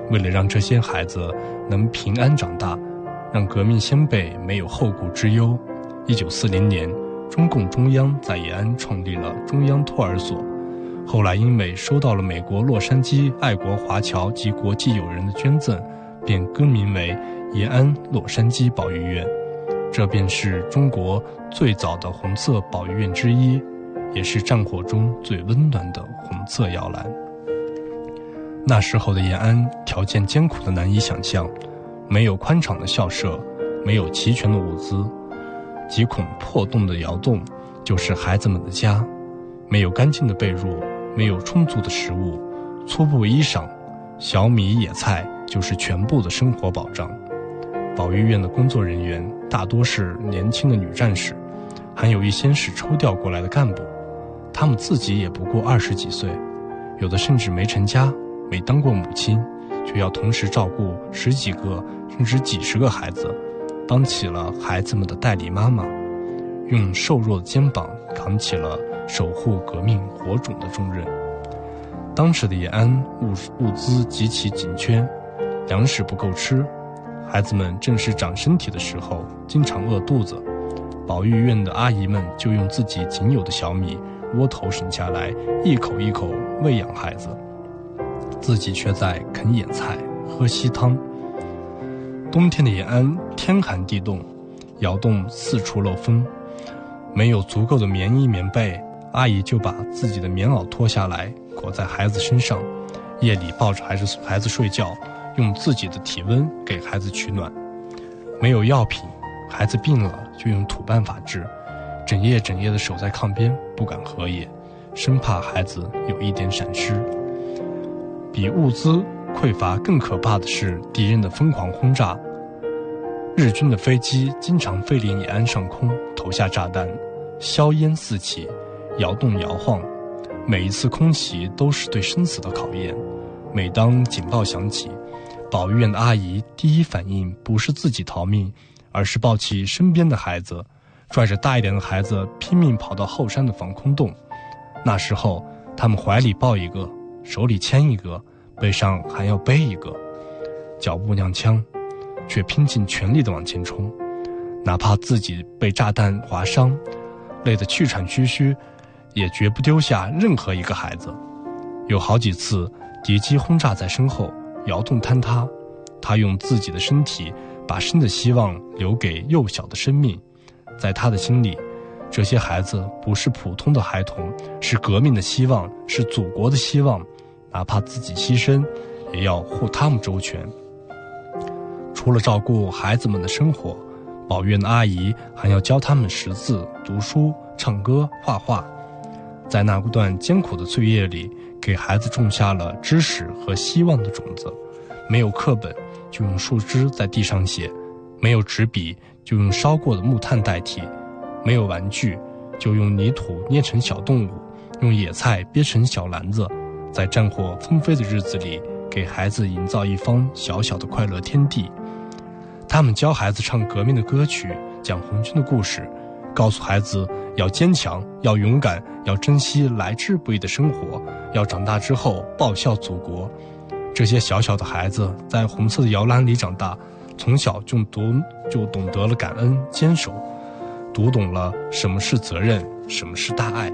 为了让这些孩子能平安长大，让革命先辈没有后顾之忧，1940年，中共中央在延安创立了中央托儿所，后来因为收到了美国洛杉矶爱国华侨及国际友人的捐赠，便更名为延安洛杉矶保育院。这便是中国最早的红色保育院之一，也是战火中最温暖的红色摇篮。那时候的延安条件艰苦的难以想象，没有宽敞的校舍，没有齐全的物资，几孔破洞的窑洞就是孩子们的家，没有干净的被褥，没有充足的食物，粗布衣裳，小米野菜就是全部的生活保障。保育院的工作人员大多是年轻的女战士，还有一些是抽调过来的干部，他们自己也不过20几岁，有的甚至没成家，没当过母亲，却要同时照顾10几个甚至几十个孩子，当起了孩子们的代理妈妈，用瘦弱的肩膀扛起了守护革命火种的重任。当时的延安物资极其紧缺，粮食不够吃，孩子们正是长身体的时候，经常饿肚子，保育院的阿姨们就用自己仅有的小米窝头省下来，一口一口喂养孩子，自己却在啃野菜喝稀汤。冬天的延安天寒地冻，窑洞四处漏风，没有足够的棉衣棉被，阿姨就把自己的棉袄脱下来裹在孩子身上，夜里抱着孩子睡觉，用自己的体温给孩子取暖。没有药品，孩子病了就用土办法治，整夜的守在炕边不敢合眼，生怕孩子有一点闪失。比物资匮乏更可怕的是敌人的疯狂轰炸，日军的飞机经常飞临延安上空，投下炸弹，硝烟四起，摇动摇晃，每一次空袭都是对生死的考验。每当警报响起，保育院的阿姨第一反应不是自己逃命，而是抱起身边的孩子，拽着大一点的孩子拼命跑到后山的防空洞。那时候他们怀里抱一个，手里牵一个，背上还要背一个，脚步踉跄，却拼尽全力地往前冲，哪怕自己被炸弹划伤，累得气喘吁吁，也绝不丢下任何一个孩子。有好几次敌机轰炸在身后，窑洞坍塌，他用自己的身体把生的希望留给幼小的生命。在他的心里，这些孩子不是普通的孩童，是革命的希望，是祖国的希望，哪怕自己牺牲也要护他们周全。除了照顾孩子们的生活，保育院的阿姨还要教他们识字、读书、唱歌、画画。在那段艰苦的岁月里，给孩子种下了知识和希望的种子。没有课本，就用树枝在地上写；没有纸笔，就用烧过的木炭代替；没有玩具，就用泥土捏成小动物，用野菜憋成小篮子。在战火纷飞的日子里，给孩子营造一方小小的快乐天地。他们教孩子唱革命的歌曲，讲红军的故事，告诉孩子要坚强，要勇敢，要珍惜来之不易的生活，要长大之后报效祖国。这些小小的孩子在红色的摇篮里长大，从小就懂得了感恩坚守，读懂了什么是责任，什么是大爱。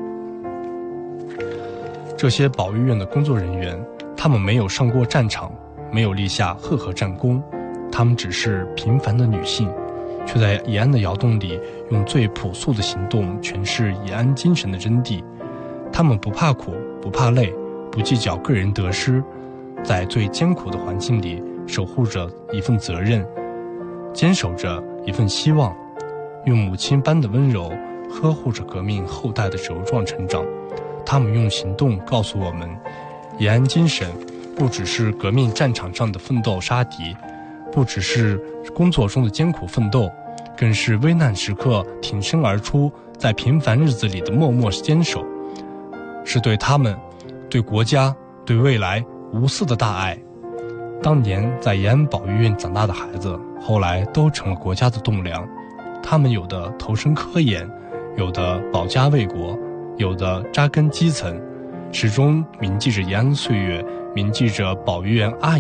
这些保育院的工作人员，他们没有上过战场，没有立下赫赫战功，他们只是平凡的女性，却在延安的窑洞里用最朴素的行动诠释延安精神的真谛。他们不怕苦，不怕累，不计较个人得失，在最艰苦的环境里守护着一份责任，坚守着一份希望，用母亲般的温柔呵护着革命后代的茁壮成长。他们用行动告诉我们，延安精神不只是革命战场上的奋斗杀敌，不只是工作中的艰苦奋斗，更是危难时刻挺身而出，在平凡日子里的默默坚守，是对他们、对国家、对未来无私的大爱。当年在延安保育院长大的孩子，后来都成了国家的栋梁。他们有的投身科研，有的保家卫国，有的扎根基层，始终铭记着延安岁月，铭记着保育院阿姨